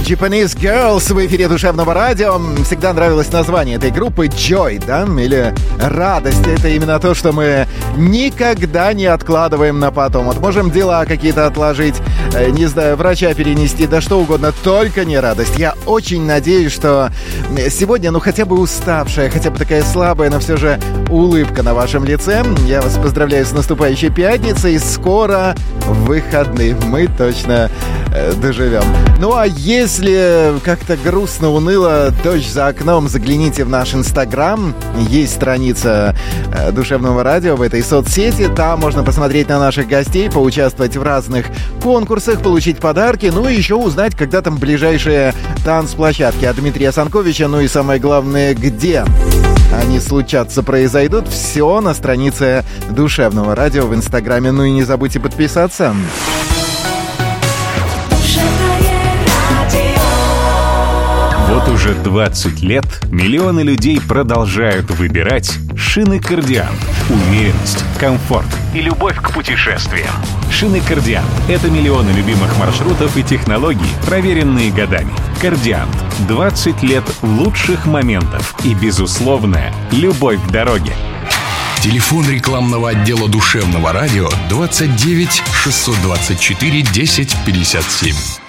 Japanese Girls в эфире Душевного радио. Всегда нравилось название этой группы Joy, да? Или радость. Это именно то, что мы никогда не откладываем на потом. Вот можем дела какие-то отложить, не знаю, врача перенести, да что угодно, только не радость. Я очень надеюсь, что сегодня, хотя бы уставшая, хотя бы такая слабая, но все же улыбка на вашем лице. Я вас поздравляю с наступающей пятницей. Скоро выходные. Мы точно доживем. Ну а если как-то грустно, уныло, дождь за окном, загляните в наш Инстаграм. Есть страница Душевного радио в этой соцсети. Там можно посмотреть на наших гостей, поучаствовать в разных конкурсах, получить подарки, ну и еще узнать, когда там ближайшие танцплощадки от Дмитрия Санковича, ну и самое главное, где они случатся, произойдут. Все на странице Душевного радио в Инстаграме. Ну и не забудьте подписаться. Вот уже 20 лет миллионы людей продолжают выбирать шины Кардиант. Уверенность, комфорт и любовь к путешествиям. Шины Кардиант — это миллионы любимых маршрутов и технологий, проверенные годами. Кардиант — 20 лет лучших моментов и безусловная любовь к дороге. Телефон рекламного отдела Душевного радио 29 624 10 57.